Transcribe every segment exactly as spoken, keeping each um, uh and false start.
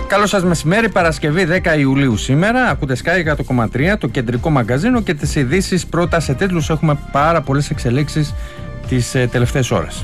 Καλό σας μεσημέρι, Παρασκευή δέκα Ιουλίου σήμερα. Ακούτε Sky εκατό κόμμα τρία, το κεντρικό μαγκαζίνο και τις ειδήσεις. Πρώτα σε τίτλους έχουμε πάρα πολλές εξελίξεις τις ε, τελευταίες ώρες.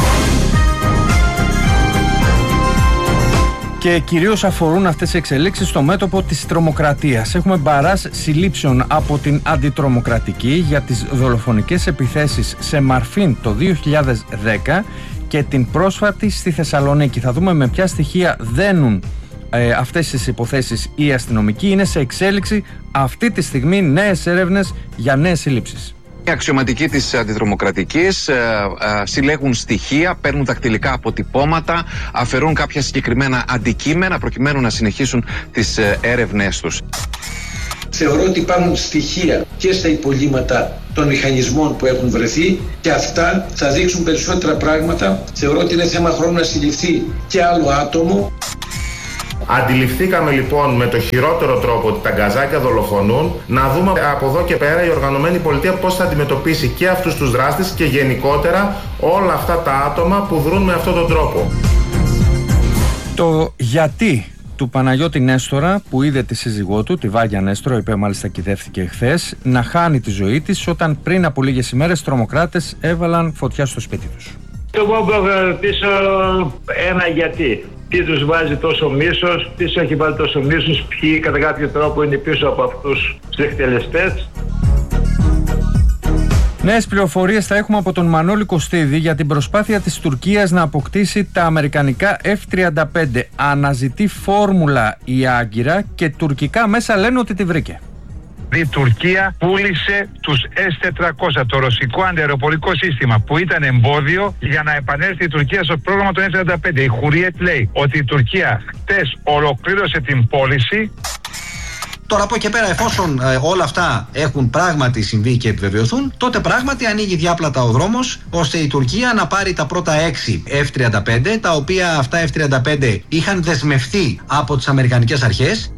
Και κυρίως αφορούν αυτές οι εξελίξεις στο μέτωπο της τρομοκρατίας. Έχουμε μπαράζ συλλήψεων από την αντιτρομοκρατική για τις δολοφονικές επιθέσεις σε Μαρφίν το δύο χιλιάδες δέκα και την πρόσφατη στη Θεσσαλονίκη. Θα δούμε με ποια στοιχεία δένουν ε, αυτές τις υποθέσεις οι αστυνομικοί. Είναι σε εξέλιξη αυτή τη στιγμή νέες έρευνες για νέες συλλήψεις. Οι αξιωματικοί της αντιτρομοκρατικής ε, ε, συλλέγουν στοιχεία, παίρνουν δακτυλικά αποτυπώματα, αφαιρούν κάποια συγκεκριμένα αντικείμενα προκειμένου να συνεχίσουν τις ε, έρευνές τους. Θεωρώ ότι υπάρχουν στοιχεία και στα υπολείμματα των μηχανισμών που έχουν βρεθεί και αυτά θα δείξουν περισσότερα πράγματα. Θεωρώ ότι είναι θέμα χρόνου να συλληφθεί και άλλο άτομο. Αντιληφθήκαμε λοιπόν με το χειρότερο τρόπο ότι τα γκαζάκια δολοφονούν. Να δούμε από εδώ και πέρα η οργανωμένη πολιτεία πώς θα αντιμετωπίσει και αυτούς τους δράστες και γενικότερα όλα αυτά τα άτομα που δρούν με αυτόν τον τρόπο. Το γιατί του Παναγιώτη Νέστορα, που είδε τη σύζυγό του, τη Βάγια Νέστορα, η οποία μάλιστα κυδεύτηκε χθες, να χάνει τη ζωή της όταν πριν από λίγες ημέρες τρομοκράτες έβαλαν φωτιά στο σπίτι τους. Εγώ μπορώ να ρωτήσω ένα γιατί. Τι τους βάζει τόσο μίσος, τι τους έχει βάλει τόσο μίσος, ποιοι κατά κάποιο τρόπο είναι πίσω από αυτούς τους εκτελεστές. Νέες πληροφορίες θα έχουμε από τον Μανώλη Κωστίδη για την προσπάθεια της Τουρκίας να αποκτήσει τα αμερικανικά εφ τριάντα πέντε. Αναζητεί φόρμουλα η Άγκυρα και τουρκικά μέσα λένε ότι τη βρήκε. Η Τουρκία πούλησε τους ες τετρακόσια, το ρωσικό αντιαεροπορικό σύστημα, που ήταν εμπόδιο για να επανέλθει η Τουρκία στο πρόγραμμα των εφ τριάντα πέντε. Η Χουριέτ λέει ότι η Τουρκία χτες ολοκλήρωσε την πώληση. Τώρα από εκεί πέρα, εφόσον ε, όλα αυτά έχουν πράγματι συμβεί και επιβεβαιωθούν, τότε πράγματι ανοίγει διάπλατα ο δρόμος ώστε η Τουρκία να πάρει τα πρώτα έξι εφ τριάντα πέντε, τα οποία αυτά εφ τριάντα πέντε είχαν δεσμευτεί από τις αμερικανικές αρχές.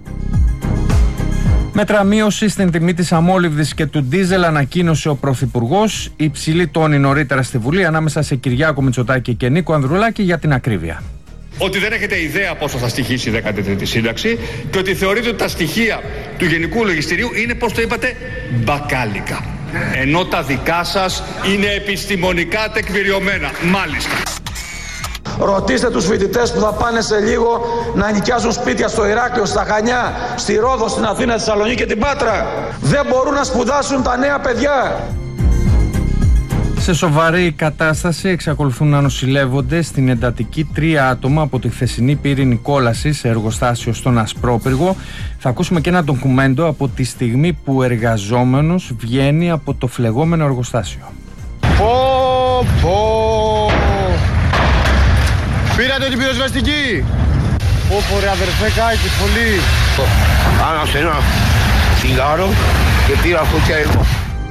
Μέτρα μείωση στην τιμή της αμόλυβδης και του ντίζελ ανακοίνωσε ο Πρωθυπουργός. Υψηλή τόνη νωρίτερα στη Βουλή ανάμεσα σε Κυριάκο Μητσοτάκη και Νίκο Ανδρουλάκη για την ακρίβεια. Ότι δεν έχετε ιδέα πόσο θα στοιχήσει η δέκατη τρίτη σύνταξη και ότι θεωρείτε ότι τα στοιχεία του Γενικού Λογιστηρίου είναι, πώς το είπατε, μπακάλικα. Ενώ τα δικά σας είναι επιστημονικά τεκμηριωμένα. Μάλιστα. Ρωτήστε τους φοιτητές που θα πάνε σε λίγο να νοικιάζουν σπίτια στο Ηράκλειο, στα Χανιά, στη Ρόδο, στην Αθήνα, στη Θεσσαλονίκη και την Πάτρα. Δεν μπορούν να σπουδάσουν τα νέα παιδιά. Σε σοβαρή κατάσταση εξακολουθούν να νοσηλεύονται στην εντατική τρία άτομα από τη χθεσινή πύρινη κόλαση σε εργοστάσιο στον Ασπρόπυργο. Θα ακούσουμε και ένα ντοκουμέντο από τη στιγμή που ο εργαζόμενος βγαίνει από το φλεγόμενο εργοστάσιο. Πω, πω. Πήρατε την πυροσβεστική. Πω, πω ρε αδερφέ, κάκι πολύ. Άναψε ένα τσιγάρο και πήρα φωτιά εγώ.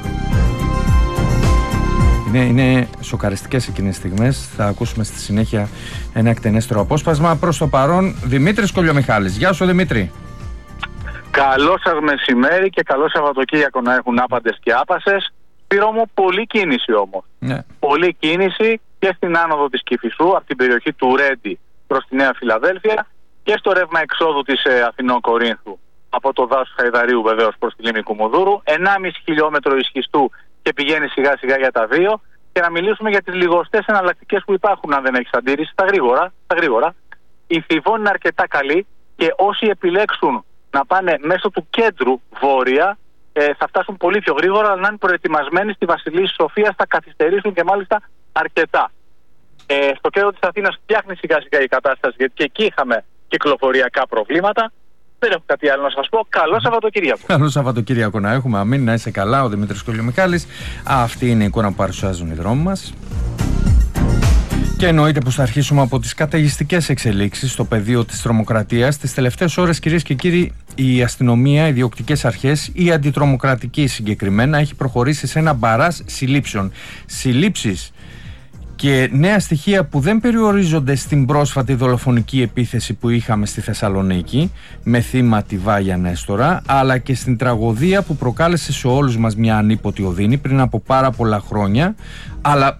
Είναι, είναι σοκαριστικές εκείνες στιγμές. Θα ακούσουμε στη συνέχεια ένα εκτενέστερο απόσπασμα. Προς το παρόν, Δημήτρης Κολιομιχάλης. Γεια σου, Δημήτρη. Καλό σας μεσημέρι και καλό Σαββατοκύριακο να έχουν άπαντες και άπασες. Πήραμε πολλή κίνηση όμως. Ναι. Πολλή κίνηση και στην άνοδο της Κηφισού, από την περιοχή του Ρέντι προς τη Νέα Φιλαδέλφια και στο ρεύμα εξόδου της ε, Αθηνών Κορίνθου από το δάσος Χαϊδαρίου βεβαίως προς τη λίμνη Κουμουνδούρου. ενάμιση χιλιόμετρο ισχυστού και πηγαίνει σιγά σιγά για τα δύο. Και να μιλήσουμε για τις λιγοστές εναλλακτικές που υπάρχουν, αν δεν έχεις αντίρρηση, στα γρήγορα. Στα γρήγορα. Η Θηβών είναι αρκετά καλή και όσοι επιλέξουν να πάνε μέσω του κέντρου βόρεια ε, θα φτάσουν πολύ πιο γρήγορα, αλλά να είναι προετοιμασμένοι στη Βασιλής Σοφίας, θα καθυστερήσουν και μάλιστα αρκετά. Ε, στο κέντρο της Αθήνας φτιάχνει σιγά σιγά η κατάσταση, γιατί και εκεί είχαμε κυκλοφοριακά προβλήματα. Δεν έχω κάτι άλλο να σας πω. Καλό Σαββατοκύριακο. Καλό Σαββατοκύριακο να έχουμε. Αμήν, να είσαι καλά. Ο Δημήτρης Κολιομιχάλης. Αυτή είναι η εικόνα που παρουσιάζουν οι δρόμοι μας. Και εννοείται πως θα αρχίσουμε από τις καταιγιστικές εξελίξεις στο πεδίο της τρομοκρατίας. Τις τελευταίες ώρες, κυρίες και κύριοι, η αστυνομία, οι διοκτικές αρχές, η αντιτρομοκρατική συγκεκριμένα, έχει προχωρήσει σε ένα μπαράζ συλλήψεων. Συλλήψεις και νέα στοιχεία που δεν περιορίζονται στην πρόσφατη δολοφονική επίθεση που είχαμε στη Θεσσαλονίκη με θύμα τη Βάγια Νέστορα, αλλά και στην τραγωδία που προκάλεσε σε όλους μας μια ανίποτη οδύνη πριν από πάρα πολλά χρόνια, αλλά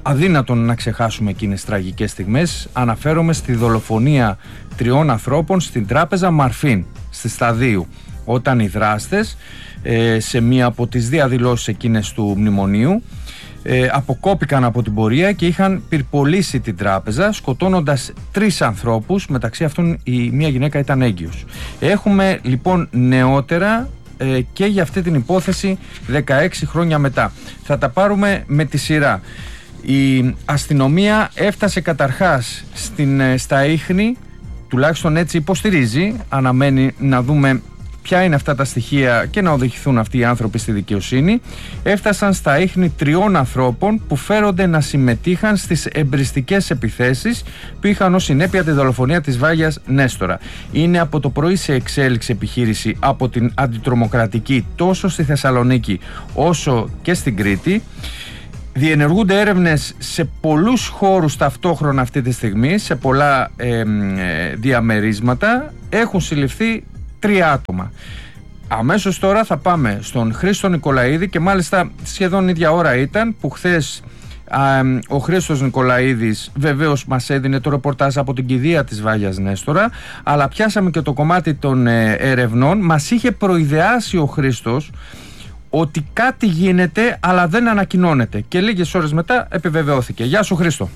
αδύνατον να ξεχάσουμε εκείνες τις τραγικές στιγμές. Αναφέρομαι στη δολοφονία τριών ανθρώπων στην τράπεζα Μαρφίν, στη Σταδίου, όταν οι δράστες ε, σε μία από τις διαδηλώσεις εκείνες του μνημονίου ε, αποκόπηκαν από την πορεία και είχαν πυρπολίσει την τράπεζα, σκοτώνοντας τρεις ανθρώπους, μεταξύ αυτών η μία γυναίκα ήταν έγκυος. Έχουμε λοιπόν νεότερα ε, και για αυτή την υπόθεση δεκαέξι χρόνια μετά. Θα τα πάρουμε με τη σειρά. Η αστυνομία έφτασε καταρχάς στην, στα ίχνη, τουλάχιστον έτσι υποστηρίζει, αναμένει να δούμε ποια είναι αυτά τα στοιχεία και να οδηγηθούν αυτοί οι άνθρωποι στη δικαιοσύνη. Έφτασαν στα ίχνη τριών ανθρώπων που φέρονται να συμμετείχαν στις εμπριστικές επιθέσεις που είχαν ως συνέπεια τη δολοφονία της Βάγιας Νέστορα. Είναι από το πρωί σε εξέλιξη επιχείρηση από την αντιτρομοκρατική τόσο στη Θεσσαλονίκη όσο και στην Κρήτη. Διενεργούνται έρευνες σε πολλούς χώρους ταυτόχρονα αυτή τη στιγμή, σε πολλά ε, ε, διαμερίσματα. Έχουν συλληφθεί τρία άτομα. Αμέσως τώρα θα πάμε στον Χρήστο Νικολαίδη και μάλιστα σχεδόν ίδια ώρα ήταν που χθες α, ο Χρήστος Νικολαίδης βεβαίως μας έδινε το ρεπορτάζ από την κηδεία της Βάγιας Νέστορα, αλλά πιάσαμε και το κομμάτι των ε, ερευνών. Μας είχε προειδεάσει ο Χρήστος ότι κάτι γίνεται αλλά δεν ανακοινώνεται και λίγες ώρες μετά επιβεβαιώθηκε. Γεια σου Χρήστο.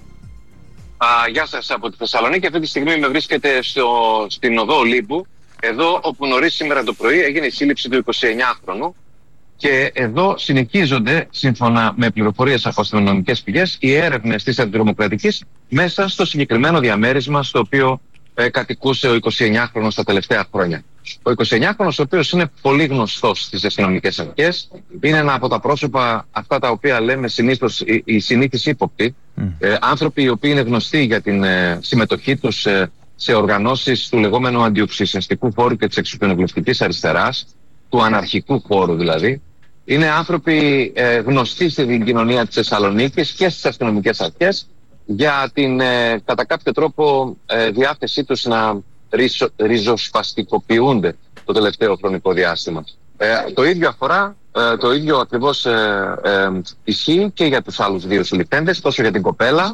Α, γεια σας από τη Θεσσαλονίκη. Αυτή τη στιγμή με βρίσκεται στο, στην οδό Ολύμπου, εδώ όπου νωρίς σήμερα το πρωί έγινε η σύλληψη του εικοσιεννιάχρονου και εδώ συνεχίζονται, σύμφωνα με πληροφορίες από αστυνομικές πηγές, οι έρευνες της αντιτρομοκρατικής μέσα στο συγκεκριμένο διαμέρισμα στο οποίο ε, κατοικούσε ο εικοσιεννιάχρονος τα τελευταία χρόνια. Ο εικοσιεννιάχρονος, ο οποίος είναι πολύ γνωστός στις αστυνομικές αρχές, είναι ένα από τα πρόσωπα αυτά τα οποία λέμε συνήθως οι, οι συνήθεις ύποπτοι, mm. ε, άνθρωποι οι οποίοι είναι γνωστοί για την ε, συμμετοχή τους ε, σε οργανώσεις του λεγόμενου αντιοξυσιαστικού χώρου και της εξωπινοβουλευτικής αριστεράς, του αναρχικού χώρου δηλαδή. Είναι άνθρωποι ε, γνωστοί στην κοινωνία της Θεσσαλονίκης και στις αστυνομικές αρχές για την ε, κατά κάποιο τρόπο ε, διάθεσή τους να ριζο, ριζοσπαστικοποιούνται το τελευταίο χρονικό διάστημα. Ε, το ίδιο αφορά, ε, το ίδιο ακριβώς ε, ε, ισχύει και για τους άλλους δύο συλληφθέντες, τόσο για την κοπέλα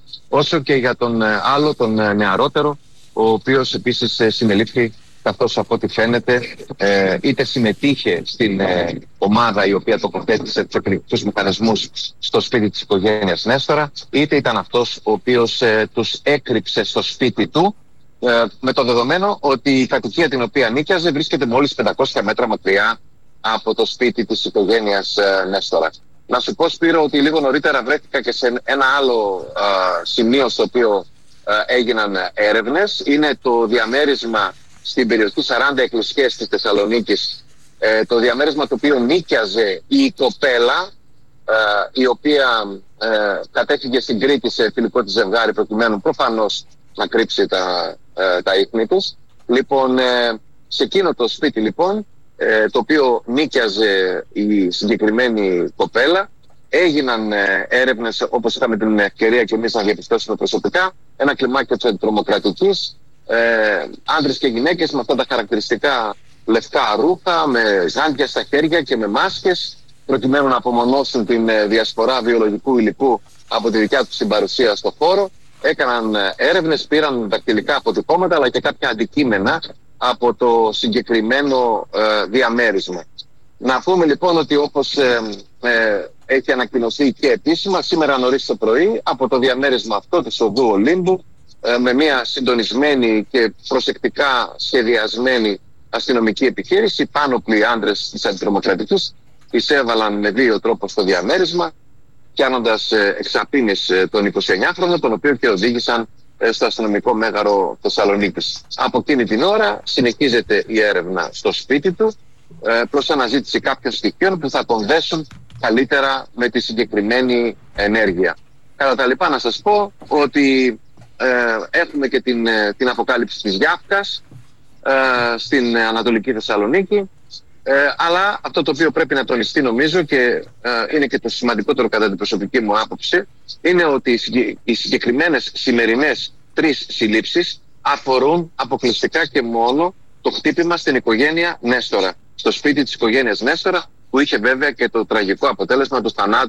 όσο και για τον ε, άλλο, τον ε, νεαρότερο, ο οποίος επίσης ε, συνελήφθη, καθώς από ό,τι φαίνεται ε, είτε συμμετείχε στην ε, ομάδα η οποία τοποθέτησε τους εκρηκτικούς μηχανισμούς στο σπίτι της οικογένειας Νέστορα, είτε ήταν αυτός ο οποίος ε, τους έκρυψε στο σπίτι του, ε, με το δεδομένο ότι η κατοικία την οποία νίκιαζε βρίσκεται μόλις πεντακόσια μέτρα μακριά από το σπίτι της οικογένειας ε, Νέστορα. Να σου πω, Σπύρο, ότι λίγο νωρίτερα βρέθηκα και σε ένα άλλο ε, σημείο στο οποίο ε, έγιναν έρευνες. Είναι το διαμέρισμα στην περιοχή σαράντα εκκλησίες της Θεσσαλονίκης, ε, το διαμέρισμα το οποίο νίκιαζε η κοπέλα, ε, η οποία ε, κατέφυγε στην Κρήτη σε φιλικό της ζευγάρι προκειμένου προφανώς να κρύψει τα, ε, τα ίχνη της. Λοιπόν, ε, σε εκείνο το σπίτι λοιπόν, ε, το οποίο νίκιαζε η συγκεκριμένη κοπέλα, έγιναν ε, έρευνες, όπως είχαμε την ευκαιρία και εμείς να διαπιστώσουμε προσωπικά, ένα κλιμάκιο της αντιτρομοκρατικής, ε, άντρες και γυναίκες με αυτά τα χαρακτηριστικά λευκά ρούχα, με γάντια στα χέρια και με μάσκες, προκειμένου να απομονώσουν την ε, διασπορά βιολογικού υλικού από τη δικιά τους την παρουσία στο χώρο. Έκαναν ε, έρευνες, πήραν δακτυλικά αποτυπώματα αλλά και κάποια αντικείμενα από το συγκεκριμένο ε, διαμέρισμα. Να πούμε λοιπόν ότι όπως ε, ε, έχει ανακοινωθεί και επίσημα σήμερα νωρίς το πρωί από το διαμέρισμα αυτό της οδού Ολύμπου, ε, με μια συντονισμένη και προσεκτικά σχεδιασμένη αστυνομική επιχείρηση, πάνωπλοι άντρες της αντιτρομοκρατικής εισέβαλαν με δύο τρόπους στο διαμέρισμα, πιάνοντας ε, εξαπίνης ε, τον εικοσιεννιάχρονο, τον οποίο και οδήγησαν ε, στο αστυνομικό μέγαρο Θεσσαλονίκης. Από εκείνη την ώρα συνεχίζεται η έρευνα στο σπίτι του, ε, προς αναζήτηση κάποιων στοιχείων που θα τον δέσουν καλύτερα με τη συγκεκριμένη ενέργεια. Κατά τα λοιπά να σας πω ότι ε, έχουμε και την, ε, την αποκάλυψη της Γιάφκας ε, στην Ανατολική Θεσσαλονίκη, ε, αλλά αυτό το οποίο πρέπει να τονιστεί νομίζω και ε, είναι και το σημαντικότερο κατά την προσωπική μου άποψη, είναι ότι οι συγκεκριμένες σημερινές τρεις συλλήψεις αφορούν αποκλειστικά και μόνο το χτύπημα στην οικογένεια Νέστορα, στο σπίτι της οικογένειας Νέστορα, που είχε βέβαια και το τραγικό αποτέλεσμα του θανάτου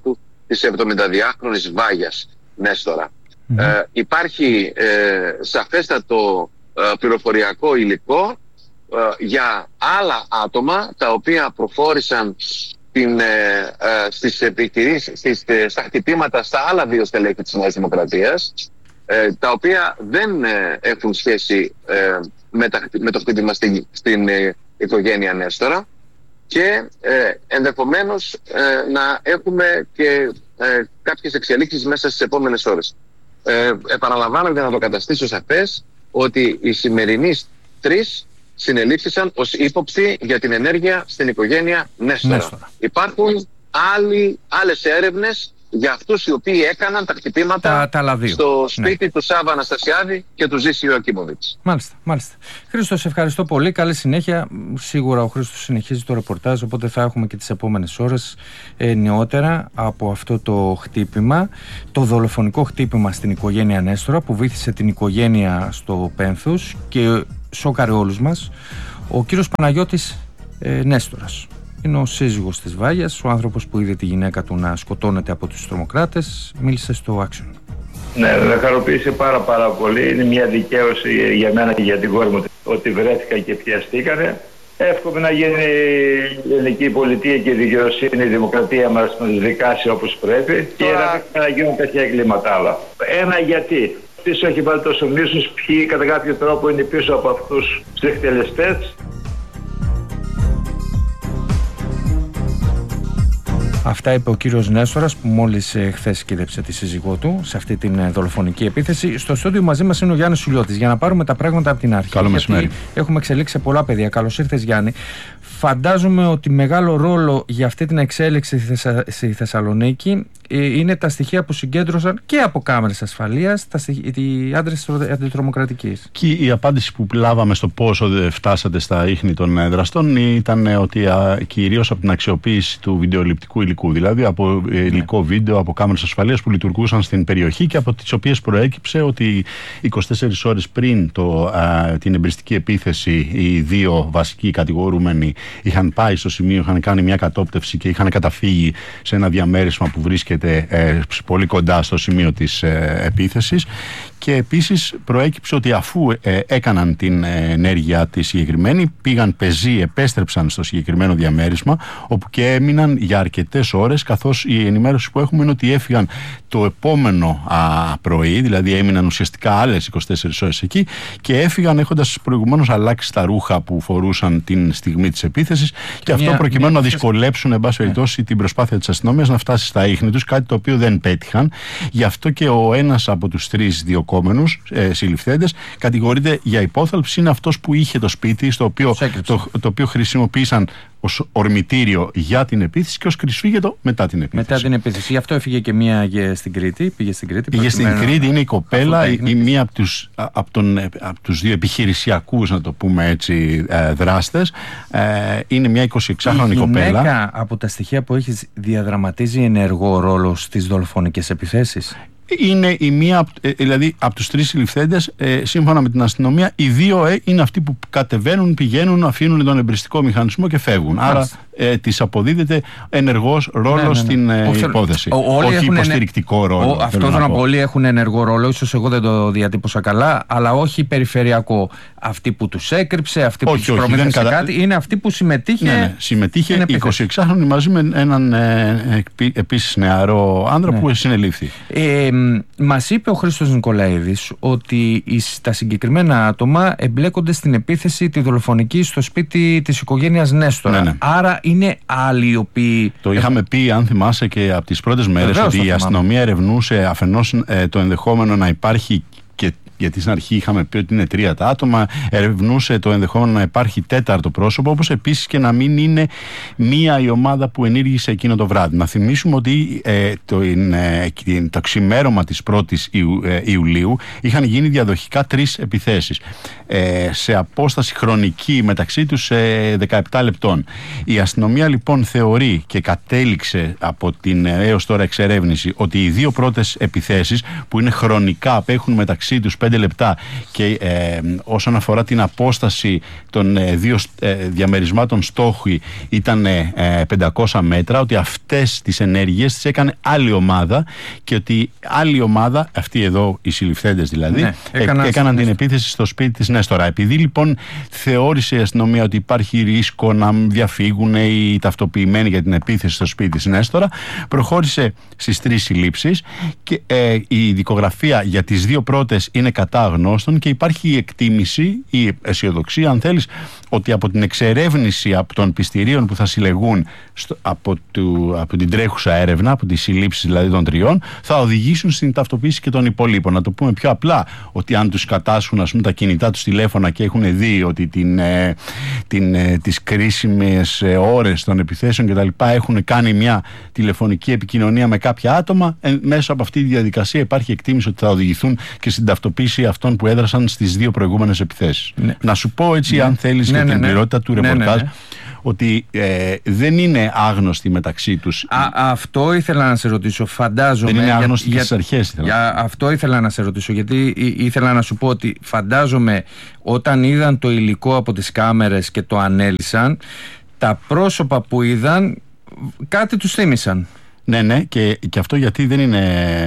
της εβδομηνταδυάχρονης Βάγιας Νέστορα. Mm-hmm. Ε, υπάρχει ε, σαφέστατο ε, πληροφοριακό υλικό ε, για άλλα άτομα τα οποία προφόρησαν στην, ε, ε, στις επιχειρήσεις, στις, στα χτυπήματα στα άλλα δύο στελέχη της Νέας Δημοκρατίας, ε, τα οποία δεν ε, έχουν σχέση ε, με, τα, με το χτύπημα στην, στην ε, οικογένεια Νέστορα, και ε, ενδεχομένως ε, να έχουμε και ε, κάποιες εξελίξεις μέσα στις επόμενες ώρες. Ε, επαναλαμβάνω για να το καταστήσω σαφές ότι οι σημερινοί τρεις συνελήφθησαν ως ύποπτοι για την ενέργεια στην οικογένεια Νέστορα. Νέστορα. Υπάρχουν άλλοι, άλλες έρευνες για αυτούς οι οποίοι έκαναν τα χτυπήματα τα, τα στο σπίτι ναι. του Σάββα Αναστασιάδη και του Ζήση Ιωακίμοβιτς. Μάλιστα, μάλιστα. Χρήστο, σε ευχαριστώ πολύ. Καλή συνέχεια. Σίγουρα ο Χρήστος συνεχίζει το ρεπορτάζ, οπότε θα έχουμε και τις επόμενες ώρες ε, νεότερα από αυτό το χτύπημα, το δολοφονικό χτύπημα στην οικογένεια Νέστορα που βήθησε την οικογένεια στο πένθος και σόκαρε όλους μας. Ο κύριος Παναγιώτης ε, Νέστορας είναι ο σύζυγος της Βάγιας, ο άνθρωπος που είδε τη γυναίκα του να σκοτώνεται από τους τρομοκράτες. Μίλησε στο Action. Ναι, με χαροποίησε πάρα πάρα πολύ. Είναι μια δικαίωση για μένα και για την κόρη μου ότι βρέθηκα και πιαστήκανε. Εύχομαι να γίνει η ελληνική πολιτεία και η δικαιοσύνη, η δημοκρατία μας να τους δικάσει όπως πρέπει. Τώρα... και να γίνουν τέτοια εγκλήματα άλλα. Ένα γιατί. Πίσω έχει βάλει τόσο μίσος, ποιοι κατά κάποιο τρόπο είναι πίσω από αυτούς τους εκτελεστές. Αυτά είπε ο κύριος Νέστορας που μόλις ε, χθες κοίτεψε τη σύζυγό του σε αυτή την ε, δολοφονική επίθεση. Στο στούντιο μαζί μας είναι ο Γιάννης Σουλιώτης για να πάρουμε τα πράγματα από την αρχή. Καλό μεσημέρι. Έχουμε εξελίξει σε πολλά πεδία. Καλώς ήρθες, Γιάννη. Φαντάζομαι ότι μεγάλο ρόλο για αυτή την εξέλιξη στη, Θεσσα... στη Θεσσαλονίκη ε, είναι τα στοιχεία που συγκέντρωσαν και από κάμερες ασφαλείας τα στοιχ... οι άντρες της αντιτρομοκρατικής. Και η απάντηση που λάβαμε στο πόσο φτάσατε στα ίχνη των δραστών ήταν ότι κυρίως από την αξιοποίηση του βιντεοληπτικού υλικού, δηλαδή από υλικό βίντεο, από κάμερες ασφαλείας που λειτουργούσαν στην περιοχή και από τις οποίες προέκυψε ότι είκοσι τέσσερις ώρες πριν το, α, την εμπριστική επίθεση οι δύο βασικοί κατηγορούμενοι είχαν πάει στο σημείο, είχαν κάνει μια κατόπτευση και είχαν καταφύγει σε ένα διαμέρισμα που βρίσκεται ε, πολύ κοντά στο σημείο της ε, επίθεσης. Και επίσης προέκυψε ότι αφού ε, έκαναν την ε, ενέργεια τη συγκεκριμένη, πήγαν πεζοί, επέστρεψαν στο συγκεκριμένο διαμέρισμα, όπου και έμειναν για αρκετές ώρες, καθώς η ενημέρωση που έχουμε είναι ότι έφυγαν το επόμενο α, πρωί, δηλαδή έμειναν ουσιαστικά άλλες είκοσι τέσσερις ώρες εκεί και έφυγαν έχοντας προηγουμένως αλλάξει τα ρούχα που φορούσαν την στιγμή της επίθεσης και, και αυτό μια, προκειμένου μια... να δυσκολέψουν, εν πάση περιπτώσει, την προσπάθεια της αστυνομίας να φτάσει στα ίχνη τους, κάτι το οποίο δεν πέτυχαν. Γι' αυτό και ο ένας από τους τρεις διοκόμενους ε, συλληφθέντες κατηγορείται για υπόθαλψη. Είναι αυτός που είχε το σπίτι, στο οποίο, το, το οποίο χρησιμοποίησαν ως ορμητήριο για την επίθεση και ως κρυσφύγετο μετά την επίθεση. Μετά την επίθεση. Γι' αυτό έφυγε και μία στην Κρήτη. Πήγε στην Κρήτη. Πήγε στην Κρήτη, είναι η κοπέλα, η μία από τους, από, τον, από τους δύο επιχειρησιακούς, να το πούμε έτσι, δράστες. Είναι μια εικοσιεξάχρονη κοπέλα. Η γυναίκα, από τα στοιχεία που έχεις, διαδραματίζει ενεργό ρόλο στις δολοφονικές επιθέσεις. Είναι η μία, δηλαδή από τους τρεις συλληφθέντες, ε, σύμφωνα με την αστυνομία, οι δύο ε, είναι αυτοί που κατεβαίνουν, πηγαίνουν, αφήνουν τον εμπριστικό μηχανισμό και φεύγουν. Άρα ε, της αποδίδεται ενεργός ρόλο ναι, ναι, ναι. στην ε, υπόθεση. Ο, όχι υποστηρικτικό ρόλο. Ο, αυτό θέλω να πω. Όλοι έχουν ενεργό ρόλο, ίσως εγώ δεν το διατύπωσα καλά, αλλά όχι περιφερειακό. Αυτοί που τους έκρυψε, αυτοί που όχι, τους προμήθευσε κατα... κάτι, είναι αυτοί που συμμετείχε. Ναι, ναι. Συμμετείχε εικοσιεξάχρονη μαζί με έναν ε, ε, επίσης νεαρό άνδρα ναι. που συνελήφθη. Ε, μας είπε ο Χρήστος Νικολαίδης ότι τα συγκεκριμένα άτομα εμπλέκονται στην επίθεση τη δολοφονική στο σπίτι της οικογένειας Νέστορα. Ναι, ναι. Άρα είναι άλλοι οι οποίοι... Το είχαμε πει, αν θυμάσαι, και από τις πρώτες μέρες, βεβαίως, ότι η αστυνομία ερευνούσε αφενός ε, το ενδεχόμενο να υπάρχει, και γιατί στην αρχή είχαμε πει ότι είναι τρία τα άτομα, ερευνούσε το ενδεχόμενο να υπάρχει τέταρτο πρόσωπο, όπως επίσης και να μην είναι μία η ομάδα που ενήργησε εκείνο το βράδυ. Να θυμίσουμε ότι ε, το, ε, το ξημέρωμα της πρώτης Ιου, ε, Ιουλίου είχαν γίνει διαδοχικά τρεις επιθέσεις ε, σε απόσταση χρονική μεταξύ τους σε δεκαεπτά λεπτών. Η αστυνομία λοιπόν θεωρεί και κατέληξε από την έως τώρα εξερεύνηση ότι οι δύο πρώτες επιθέσεις, που είναι χρονικά, απέχουν μεταξύ τους πέντε λεπτά και ε, όσον αφορά την απόσταση των ε, δύο ε, διαμερισμάτων στόχοι ήταν ε, πεντακόσια μέτρα, ότι αυτές τις ενέργειες τις έκανε άλλη ομάδα και ότι άλλη ομάδα, αυτοί εδώ οι συλληφθέντες δηλαδή, ναι, έκαναν, ε, έκαναν την επίθεση στο σπίτι της Νέστορα. Επειδή λοιπόν θεώρησε η αστυνομία ότι υπάρχει ρίσκο να διαφύγουν οι ταυτοποιημένοι για την επίθεση στο σπίτι της Νέστορα, προχώρησε στις τρεις συλλήψεις και ε, η δικογραφία για τις δύο πρώτες είναι κατά αγνώστων και υπάρχει η εκτίμηση, η αισιοδοξία αν θέλεις, ότι από την εξερεύνηση από των πιστηρίων που θα συλλεγούν στο, από, του, από την τρέχουσα έρευνα, από τις συλλήψεις δηλαδή των τριών, θα οδηγήσουν στην ταυτοποίηση και των υπολείπων. Να το πούμε πιο απλά, ότι αν τους κατάσχουν ας πούμε, τα κινητά τους τηλέφωνα και έχουν δει ότι την, ε, την, ε, τις κρίσιμες ε, ώρες των επιθέσεων κτλ. Έχουν κάνει μια τηλεφωνική επικοινωνία με κάποια άτομα, ε, μέσα από αυτή τη διαδικασία υπάρχει εκτίμηση ότι θα οδηγηθούν και στην ταυτοποίηση αυτών που έδρασαν στις δύο προηγούμενες επιθέσεις. Ναι. Να σου πω έτσι, ναι. αν θέλεις, ναι, για την ναι, πληρότητα ναι. του ρεπορτάζ, ναι, ναι, ναι. ότι ε, δεν είναι άγνωστοι μεταξύ τους. Α, αυτό ήθελα να σε ρωτήσω, φαντάζομαι. Δεν είναι άγνωστοι για, στις αρχές. Για, για αυτό ήθελα να σε ρωτήσω, γιατί ή, ήθελα να σου πω ότι φαντάζομαι όταν είδαν το υλικό από τις κάμερες και το ανέλυσαν, τα πρόσωπα που είδαν κάτι τους θύμισαν. Ναι, ναι, και, και αυτό γιατί δεν είναι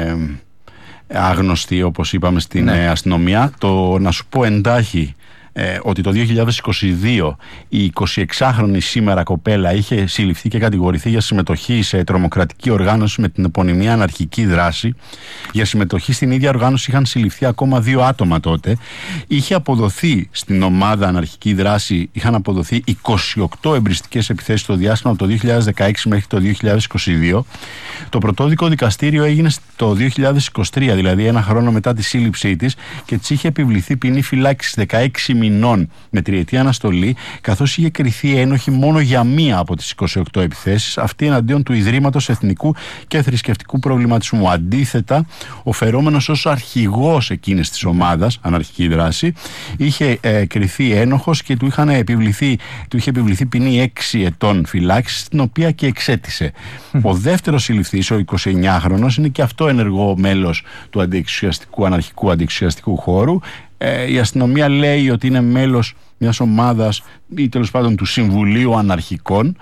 άγνωστοι όπως είπαμε στην ναι. αστυνομία. Το να σου πω εντάχει Ε, ότι το δύο χιλιάδες είκοσι δύο η εικοσιεξάχρονη σήμερα κοπέλα είχε συλληφθεί και κατηγορηθεί για συμμετοχή σε τρομοκρατική οργάνωση με την επωνυμία αναρχική δράση. Για συμμετοχή στην ίδια οργάνωση είχαν συλληφθεί ακόμα δύο άτομα τότε. Είχε αποδοθεί στην ομάδα αναρχική δράση, είχαν αποδοθεί είκοσι οκτώ εμπριστικές επιθέσεις στο διάστημα από το δύο χιλιάδες δεκαέξι μέχρι το δύο χιλιάδες είκοσι δύο. Το πρωτόδικο δικαστήριο έγινε το δύο χιλιάδες είκοσι τρία, δηλαδή ένα χρόνο μετά τη σύλληψή της, και της είχε επιβληθεί ποινή φυλάκισης δεκαέξι μηνών με τριετή αναστολή, καθώς είχε κριθεί ένοχη μόνο για μία από τις είκοσι οκτώ επιθέσεις, αυτή εναντίον του Ιδρύματος Εθνικού και Θρησκευτικού Προβληματισμού. Αντίθετα, ο φερόμενος ως αρχηγός εκείνης της ομάδας, αναρχική δράση, είχε ε, κριθεί ένοχος και του, είχαν επιβληθεί, του είχε επιβληθεί ποινή έξι ετών φυλάκισης, την οποία και εξέτησε. Mm. Ο δεύτερος συλληφθής, ο εικοσιεννιάχρονος, είναι και αυτό ενεργό μέλος του αντιεξουσιαστικού, αναρχικού αντιεξουσιαστικού χώρου. Ε, η αστυνομία λέει ότι είναι μέλος μιας ομάδας ή τέλος πάντων του Συμβουλίου Αναρχικών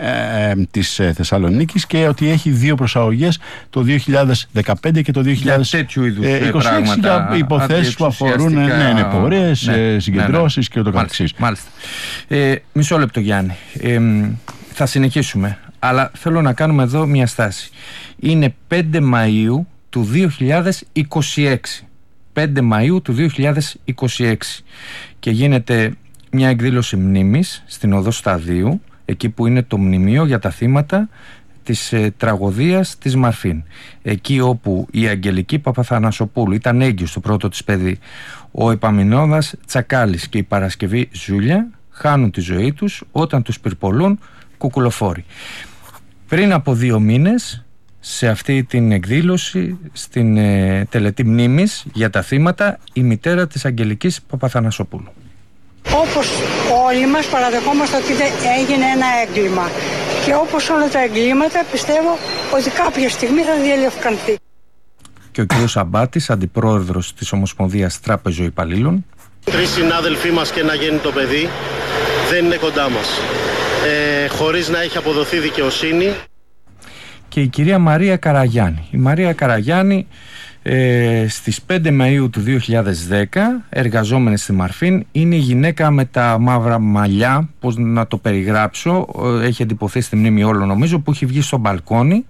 ε, της ε, Θεσσαλονίκης, και ότι έχει δύο προσαγωγές το δύο χιλιάδες δεκαπέντε και το δύο χιλιάδες είκοσι έξι για υποθέσεις που αφορούν ναι, ναι, πορείες, ναι, συγκεντρώσεις ναι, ναι. και ούτω καθεξής. Μάλιστα. Ε, μισό λεπτό, Γιάννη. Ε, θα συνεχίσουμε, αλλά θέλω να κάνουμε εδώ μια στάση. Είναι πέντε Μαΐου του δύο χιλιάδες είκοσι έξι. πέντε Μαΐου του δύο χιλιάδες είκοσι έξι και γίνεται μια εκδήλωση μνήμης στην οδό Σταδίου, εκεί που είναι το μνημείο για τα θύματα της ε, τραγωδίας της Μαρφίν, εκεί όπου η Αγγελική Παπαθανασοπούλου ήταν έγκυος στο πρώτο της παιδί, ο Επαμεινώδας Τσακάλης και η Παρασκευή Ζούλια χάνουν τη ζωή τους όταν τους πυρπολούν κουκουλοφόροι. Πριν από δύο μήνες, σε αυτή την εκδήλωση, στην ε, τελετή μνήμης για τα θύματα, η μητέρα της Αγγελικής Παπαθανασοπούλου. Όπως όλοι μας παραδεχόμαστε ότι έγινε ένα έγκλημα, και όπως όλα τα εγκλήματα πιστεύω ότι κάποια στιγμή θα διελευκανθεί. Και ο κ. Σαμπάτης, αντιπρόεδρος της Ομοσπονδίας Τράπεζο-Υπαλλήλων. Τρεις συνάδελφοί μας και ένα γέννητο παιδί δεν είναι κοντά μας, ε, χωρίς να έχει αποδοθεί δικαιοσύνη. Και η κυρία Μαρία Καραγιάννη. Η Μαρία Καραγιάννη ε, στις πέντε Μαΐου του δύο χιλιάδες δέκα, εργαζόμενη στη Μαρφίν, είναι η γυναίκα με τα μαύρα μαλλιά, πώς να το περιγράψω, έχει εντυπωθεί στη μνήμη όλων νομίζω, που έχει βγει στο μπαλκόνι,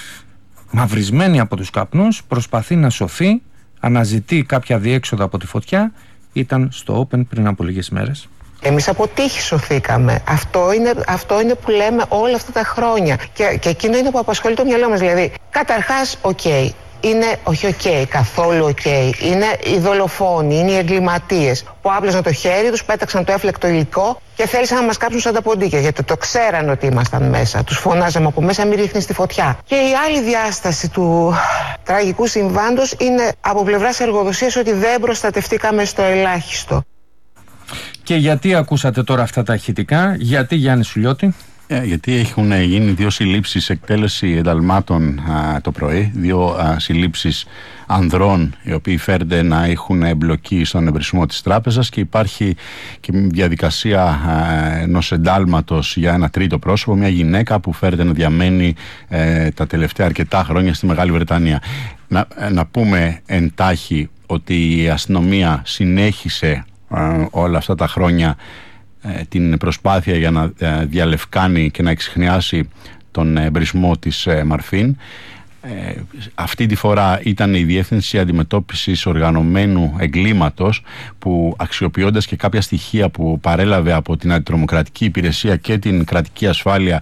μαυρισμένη από τους καπνούς, προσπαθεί να σωθεί, αναζητεί κάποια διέξοδο από τη φωτιά, ήταν στο Open πριν από λίγες μέρες. Εμείς από τύχη σωθήκαμε. Αυτό είναι, αυτό είναι που λέμε όλα αυτά τα χρόνια. Και, και εκείνο είναι που απασχολεί το μυαλό μας. Δηλαδή, καταρχάς, οκ. Okay. Είναι, όχι οκ, okay, καθόλου οκ. Okay. Είναι οι δολοφόνοι, είναι οι εγκληματίες που άπλωσαν το χέρι τους, πέταξαν το έφλεκτο υλικό και θέλησαν να μας κάψουν σαν τα ποντίκια. Γιατί το ξέραν ότι ήμασταν μέσα. Τους φωνάζαμε από μέσα, μην ρίχνεις τη φωτιά. Και η άλλη διάσταση του τραγικού συμβάντος είναι από πλευράς εργοδοσίας ότι δεν προστατευτήκαμε στο ελάχιστο. Και γιατί ακούσατε τώρα αυτά τα ηχητικά, γιατί, Γιάννη Σουλιώτη? Ε, γιατί έχουν γίνει δύο συλλήψεις εκτέλεση ενταλμάτων α, το πρωί, δύο α, συλλήψεις ανδρών οι οποίοι φέρνται να έχουν εμπλοκή στον εμπρισμό της τράπεζας, και υπάρχει και μια διαδικασία α, ενός εντάλματος για ένα τρίτο πρόσωπο, μια γυναίκα που φέρνται να διαμένει ε, τα τελευταία αρκετά χρόνια στη Μεγάλη Βρετανία. Να, να πούμε εντάχει ότι η αστυνομία συνέχισε α, όλα αυτά τα χρόνια την προσπάθεια για να διαλευκάνει και να εξιχνιάσει τον εμπρισμό της Μαρφίν. Ε, αυτή τη φορά ήταν η Διεύθυνση Αντιμετώπισης Οργανωμένου Εγκλήματος, που αξιοποιώντας και κάποια στοιχεία που παρέλαβε από την Αντιτρομοκρατική Υπηρεσία και την Κρατική Ασφάλεια,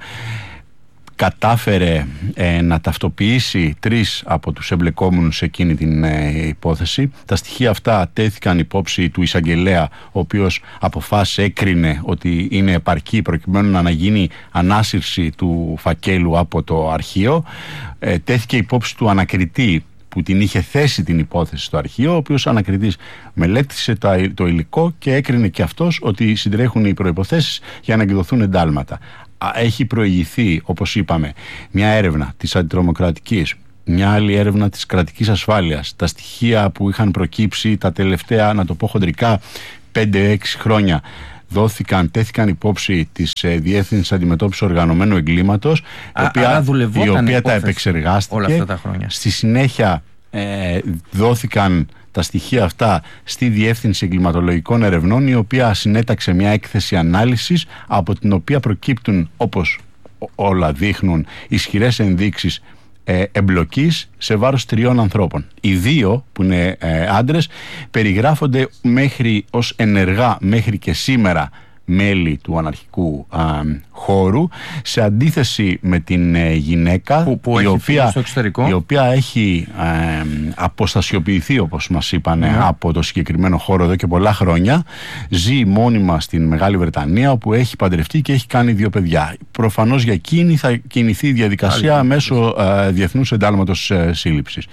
κατάφερε ε, να ταυτοποιήσει τρεις από τους εμπλεκόμενους σε εκείνη την ε, υπόθεση. Τα στοιχεία αυτά τέθηκαν υπόψη του εισαγγελέα, ο οποίος αποφάσισε, έκρινε ότι είναι επαρκή προκειμένου να αναγίνει ανάσυρση του φακέλου από το αρχείο. Ε, τέθηκε υπόψη του ανακριτή που την είχε θέσει την υπόθεση στο αρχείο, ο οποίος ανακριτής μελέτησε το υλικό και έκρινε και αυτός ότι συντρέχουν οι προϋποθέσεις για να εκδοθούν εντάλματα. Έχει προηγηθεί, όπως είπαμε, μια έρευνα της αντιτρομοκρατικής, μια άλλη έρευνα της κρατικής ασφάλειας. Τα στοιχεία που είχαν προκύψει τα τελευταία, να το πω χοντρικά, πέντε έξι χρόνια δόθηκαν, τέθηκαν υπόψη της ε, Διεύθυνσης Αντιμετώπισης Οργανωμένου Εγκλήματος, Α, η οποία, η οποία τα επεξεργάστηκε όλα αυτά τα χρόνια. Στη συνέχεια ε, δόθηκαν τα στοιχεία αυτά στη Διεύθυνση Εγκληματολογικών Ερευνών, η οποία συνέταξε μια έκθεση ανάλυσης, από την οποία προκύπτουν, όπως όλα δείχνουν, ισχυρές ενδείξεις ε, εμπλοκής σε βάρος τριών ανθρώπων. Οι δύο, που είναι ε, άντρες, περιγράφονται μέχρι ως ενεργά μέχρι και σήμερα μέλη του αναρχικού α, χώρου, σε αντίθεση με την ε, γυναίκα που, που η, έχει οποία, στο εξωτερικό. η οποία έχει ε, αποστασιοποιηθεί, όπως μας είπανε, mm. από το συγκεκριμένο χώρο εδώ και πολλά χρόνια. Ζει μόνιμα στην Μεγάλη Βρετανία, όπου έχει παντρευτεί και έχει κάνει δύο παιδιά. Προφανώς για εκείνη θα κινηθεί η διαδικασία Άλλη, μέσω ε, διεθνούς εντάλματος ε, σύλληψης.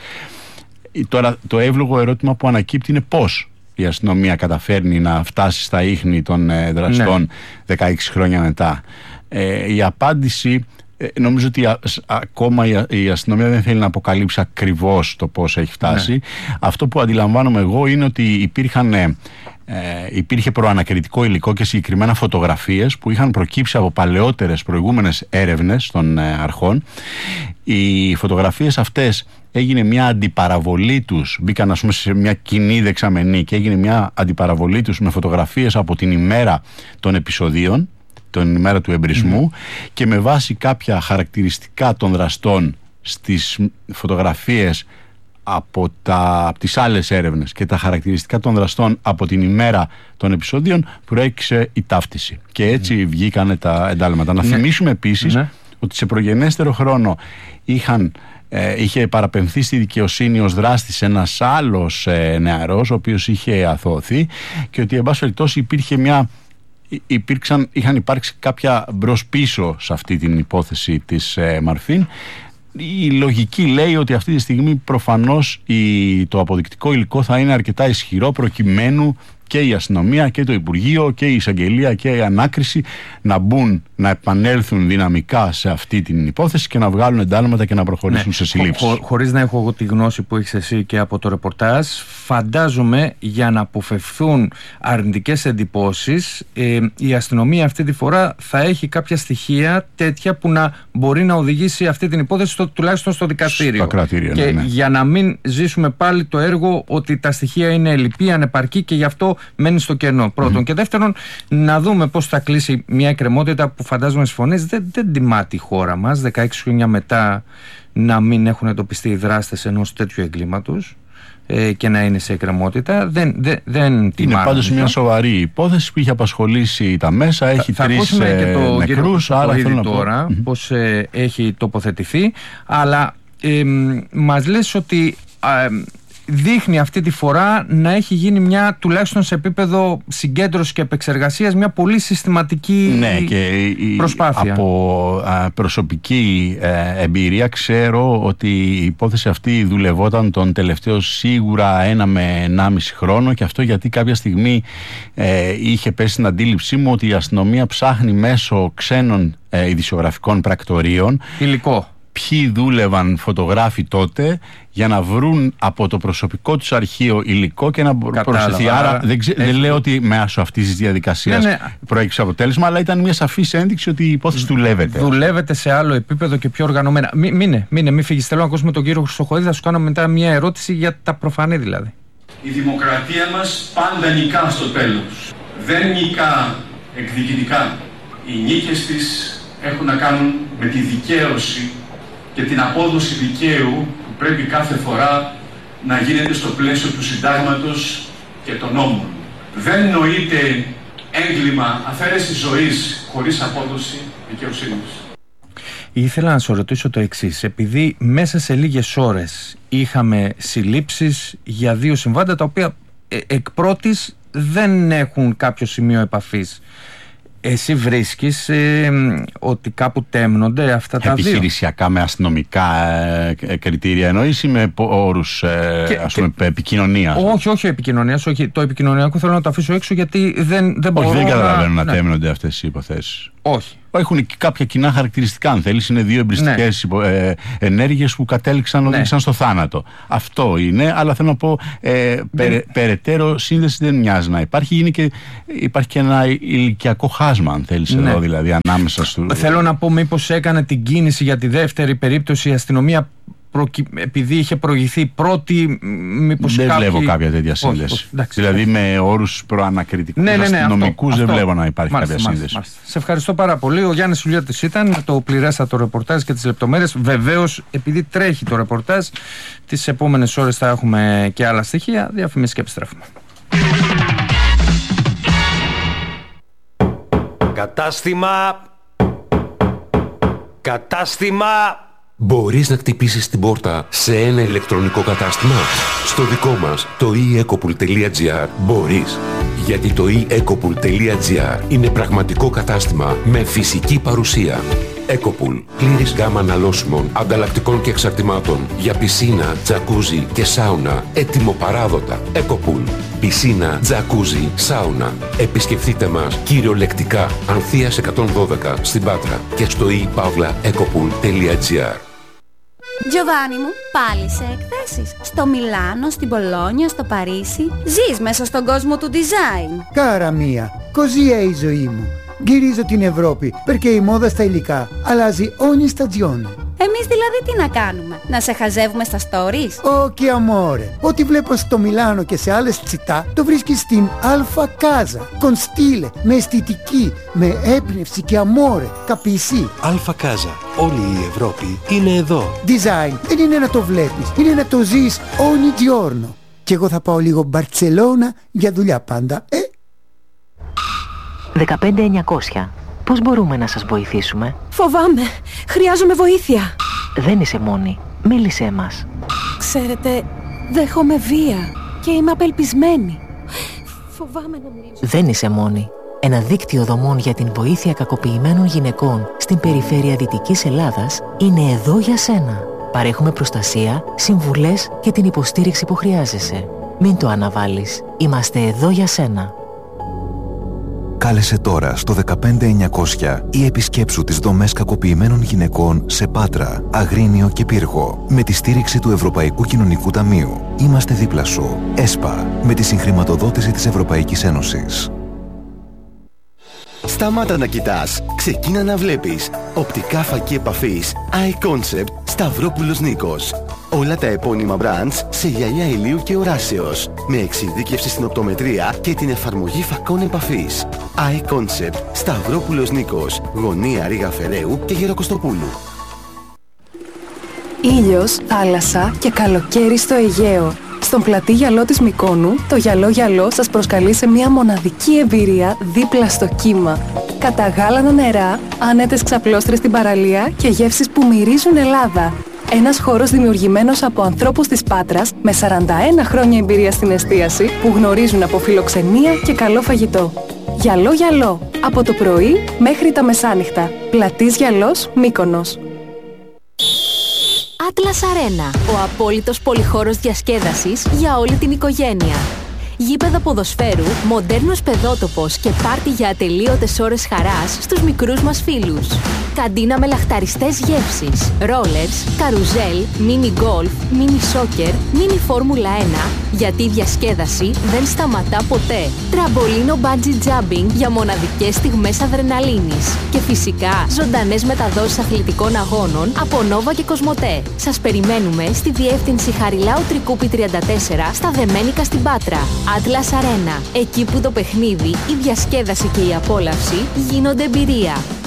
Τώρα το εύλογο ερώτημα που ανακύπτει είναι πώς η αστυνομία καταφέρνει να φτάσει στα ίχνη των ε, δραστών ναι. δεκαέξι χρόνια μετά. Ε, η απάντηση, ε, νομίζω ότι α, ακόμα η, η αστυνομία δεν θέλει να αποκαλύψει ακριβώς το πώς έχει φτάσει. Ναι. Αυτό που αντιλαμβάνομαι εγώ είναι ότι υπήρχαν, ε, υπήρχε προανακριτικό υλικό και συγκεκριμένα φωτογραφίες που είχαν προκύψει από παλαιότερες προηγούμενες έρευνες των ε, αρχών. Οι φωτογραφίες αυτές έγινε μια αντιπαραβολή τους, μπήκαν ας πούμε σε μια κοινή δεξαμενή και έγινε μια αντιπαραβολή τους με φωτογραφίες από την ημέρα των επεισοδίων, την ημέρα του εμπρισμού, mm. και με βάση κάποια χαρακτηριστικά των δραστών στις φωτογραφίες από, τα, από τις άλλες έρευνες και τα χαρακτηριστικά των δραστών από την ημέρα των επεισοδίων, προέκυψε η ταύτιση. Και έτσι mm. βγήκανε τα εντάλματα. Να mm. θυμίσουμε επίσης mm. ότι σε προγενέστερο χρόνο είχαν Ε, είχε παραπεμφθεί στη δικαιοσύνη ως δράστης ένας άλλος ε, νεαρός, ο οποίος είχε αθωωωθεί, και ότι εν πάση περιπτώσει υπήρχε μια, υπήρξαν, είχαν υπάρξει κάποια μπρος πίσω σε αυτή την υπόθεση της ε, Μαρφίν. Η λογική λέει ότι αυτή τη στιγμή προφανώς η, το αποδεικτικό υλικό θα είναι αρκετά ισχυρό, προκειμένου και η αστυνομία και το Υπουργείο και η εισαγγελία και η ανάκριση να μπουν, να επανέλθουν δυναμικά σε αυτή την υπόθεση και να βγάλουν εντάλματα και να προχωρήσουν ναι. σε συλλήψεις. Χω, χωρίς να έχω εγώ τη γνώση που έχεις εσύ και από το ρεπορτάζ, φαντάζομαι για να αποφευθούν αρνητικές εντυπώσεις, ε, η αστυνομία αυτή τη φορά θα έχει κάποια στοιχεία τέτοια που να μπορεί να οδηγήσει αυτή την υπόθεση στο, τουλάχιστον στο δικαστήριο. Κρατήρια, και ναι, ναι. για να μην ζήσουμε πάλι το έργο ότι τα στοιχεία είναι ελλειπή, ανεπαρκή και γι' αυτό μένει στο κενό. Πρώτον. Mm-hmm. Και δεύτερον, να δούμε πώς θα κλείσει μια εκκρεμότητα που φαντάζομαι στις φωνές δεν, δεν τιμά τη χώρα μας δεκαέξι χρόνια μετά να μην έχουν εντοπιστεί οι δράστες ενός τέτοιου εγκλήματος ε, και να είναι σε εκκρεμότητα. Δεν, δεν, δεν τιμά. Είναι πάντως μια σοβαρή υπόθεση που είχε απασχολήσει τα μέσα. Έχει θα, τρεις θα και το νεκρούς. Το άρα θέλω να τώρα πω. πώς ε, έχει τοποθετηθεί. Αλλά ε, μας λες ότι ε, δείχνει αυτή τη φορά να έχει γίνει μια, τουλάχιστον σε επίπεδο συγκέντρωσης και επεξεργασίας, μια πολύ συστηματική ναι, και προσπάθεια. Από α, προσωπική ε, εμπειρία ξέρω ότι η υπόθεση αυτή δουλευόταν τον τελευταίο σίγουρα ένα με ενάμιση χρόνο, και αυτό γιατί κάποια στιγμή ε, είχε πέσει στην αντίληψή μου ότι η αστυνομία ψάχνει μέσω ξένων ε, ειδησιογραφικών πρακτορείων υλικό. Ποιοι δούλευαν φωτογράφοι τότε, για να βρουν από το προσωπικό τους αρχείο υλικό και να προσθεθεί. Άρα, άρα δεν, ξε, έχει... δεν λέω ότι μέσω αυτής της διαδικασίας ναι, ναι. προέκυψε αποτέλεσμα, αλλά ήταν μια σαφής ένδειξη ότι η υπόθεση δουλεύεται. Δουλεύεται σε άλλο επίπεδο και πιο οργανωμένα. Μη, μείνε, μείνε, μην φύγεις. Θέλω να ακούσουμε τον κύριο Χρυσοχοίδη, θα σου κάνω μετά μια ερώτηση για τα προφανή δηλαδή. Η δημοκρατία μας πάντα νικά στο τέλος. Δεν νικά εκδικητικά. Οι νίκες της έχουν να κάνουν με τη δικαίωση και την απόδοση δικαίου που πρέπει κάθε φορά να γίνεται στο πλαίσιο του συντάγματος και των νόμων. Δεν νοείται έγκλημα αφαίρεση ζωής χωρίς απόδοση δικαιοσύνης. Ήθελα να σου ρωτήσω το εξής. Επειδή μέσα σε λίγες ώρες είχαμε συλλήψεις για δύο συμβάντα τα οποία ε, εκ πρώτης δεν έχουν κάποιο σημείο επαφής, εσύ βρίσκεις ε, ότι κάπου τέμνονται αυτά τα δύο? Επιχειρησιακά με αστυνομικά ε, κριτήρια εννοείς ή με όρους ε, και, ας πούμε, και, επικοινωνίας? Όχι, όχι επικοινωνίας. Όχι. Το επικοινωνιακό θέλω να το αφήσω έξω γιατί δεν, δεν μπορώ. Όχι, δεν καταλαβαίνω να, να τέμνονται αυτές οι υποθέσεις. Όχι. Έχουν και κάποια κοινά χαρακτηριστικά, αν θέλεις. Είναι δύο εμπριστικές ναι. ε, ενέργειες που κατέληξαν, οδήγησαν ναι. στο θάνατο. Αυτό είναι, αλλά θέλω να πω ε, περαι, περαιτέρω σύνδεση δεν μοιάζει να υπάρχει. Είναι και, υπάρχει και ένα ηλικιακό χάσμα, αν θέλεις, ναι. εδώ δηλαδή, ανάμεσα στο... Θέλω να πω, μήπως έκανε την κίνηση για τη δεύτερη περίπτωση η αστυνομία προκυ... επειδή είχε προηγηθεί πρώτη, μήπως δεν κάποιοι... βλέπω κάποια τέτοια σύνδεση. Όχι, όχι, δηλαδή με όρους προανακριτικούς ναι, ναι, ναι, αστυνομικούς αυτό, δεν αυτό. βλέπω να υπάρχει μάλιστα, κάποια μάλιστα, σύνδεση. Μάλιστα. Σε ευχαριστώ πάρα πολύ. Ο Γιάννης Σουλιώτης ήταν, το πληρέστατο ρεπορτάζ και τις λεπτομέρειες. Βεβαίως, επειδή τρέχει το ρεπορτάζ, τις επόμενες ώρες θα έχουμε και άλλα στοιχεία. Διαφημίσεις και επιστρέφουμε. Κατάστημα. Κατάστημα. Μπορείς να χτυπήσεις την πόρτα σε ένα ηλεκτρονικό κατάστημα? Στο δικό μας, το e ecopool τελεία gr, μπορείς. Γιατί το e ecopool τελεία gr είναι πραγματικό κατάστημα με φυσική παρουσία. Ecopool, πλήρης γάμα αναλώσιμων, ανταλλακτικών και εξαρτημάτων για πισίνα, τζακούζι και σάουνα, έτοιμο παράδοτα. Ecopool, πισίνα, τζακούζι, σάουνα. Επισκεφτείτε μας κυριολεκτικά Ανθείας εκατόν δώδεκα στην Πάτρα και στο e παύλα ecopool τελεία gr. Giovanni μου, πάλι σε εκθέσεις. Στο Μιλάνο, στην Πολόνια, στο Παρίσι. Ζεις μέσα στον κόσμο του design. Κάρα μία, così è η ζωή μου. Γυρίζω την Ευρώπη, perché η μόδα στα υλικά αλλάζει ogni stagione. Εμείς δηλαδή τι να κάνουμε, να σε χαζεύουμε στα stories? Όχι, amore. Ό,τι βλέπω στο Μιλάνο και σε άλλες τσιτά, το βρίσκεις στην Alfa Casa. Con stile, με αισθητική, με έμπνευση και amore. Capisci? Alfa Casa. Όλη η Ευρώπη είναι εδώ. Design δεν είναι να το βλέπεις, είναι να το ζεις ogni giorno. Και εγώ θα πάω λίγο Μπαρτσελώνα για δουλειά πάντα, ε? δεκαπέντε εννιακόσια. Πώς μπορούμε να σας βοηθήσουμε? Φοβάμαι. Χρειάζομαι βοήθεια. Δεν είσαι μόνη. Μίλησέ μας. Ξέρετε, δέχομαι βία και είμαι απελπισμένη. Φοβάμαι να μιλήσω. Δεν είσαι μόνη. Ένα δίκτυο δομών για την βοήθεια κακοποιημένων γυναικών στην περιφέρεια Δυτικής Ελλάδας είναι εδώ για σένα. Παρέχουμε προστασία, συμβουλές και την υποστήριξη που χρειάζεσαι. Μην το αναβάλεις. Είμαστε εδώ για σένα. Κάλεσε τώρα στο δεκαπέντε εννιακόσια ή επισκέψου τις δομές κακοποιημένων γυναικών σε Πάτρα, Αγρίνιο και Πύργο με τη στήριξη του Ευρωπαϊκού Κοινωνικού Ταμείου. Είμαστε δίπλα σου. ΕΣΠΑ, με τη συγχρηματοδότηση της Ευρωπαϊκής Ένωσης. Σταμάτα να κοιτάς. Ξεκίνα να βλέπεις. Οπτικά φακή επαφής Eye Concept Σταυρόπουλος Νίκος. Όλα τα επώνυμα brands σε γυαλιά ηλίου και οράσεως. Με εξειδίκευση στην οπτομετρία και την εφαρμογή φακών επαφής. Eye Concept Σταυρόπουλος Νίκος. Γωνία Ρήγα Φεραίου και Γεροκοστοπούλου. Ήλιος, θάλασσα και καλοκαίρι στο Αιγαίο. Στον πλατή γυαλό της Μυκόνου, το γυαλό γυαλό σας προσκαλεί σε μια μοναδική εμπειρία δίπλα στο κύμα. Καταγάλανα νερά, άνετες ξαπλώστρες στην παραλία και γεύσεις που μυρίζουν Ελλάδα. Ένας χώρος δημιουργημένος από ανθρώπους της Πάτρας με σαράντα ένα χρόνια εμπειρία στην εστίαση που γνωρίζουν από φιλοξενία και καλό φαγητό. Γυαλό Γυαλό. Από το πρωί μέχρι τα μεσάνυχτα. Πλατής Γυαλός, Μύκονος. Atlas Arena. Ο απόλυτος πολυχώρος διασκέδασης για όλη την οικογένεια. Γήπεδα ποδοσφαίρου, μοντέρνος παιδότοπος και πάρτι για ατελείωτες ώρες χαράς στους μικρούς μας φίλους. Καντίνα με λαχταριστές γεύσεις, ρόλερς, καρουζέλ, μίνι γκολφ, μίνι σόκερ, μίνι φόρμουλα ένα, γιατί η διασκέδαση δεν σταματά ποτέ. Τραμπολίνο bungee jumping για μοναδικές στιγμές αδρεναλίνης. Και φυσικά ζωντανές μεταδόσεις αθλητικών αγώνων από Nova και Κοσμοτέ. Σας περιμένουμε στη διεύθυνση Χαριλάου Τρικούπη τριάντα τέσσερα στα Δεμένικα στην Πάτρα. Atlas Arena. Εκεί που το παιχνίδι, η διασκέδαση και η απόλαυση γίνονται εμπειρία.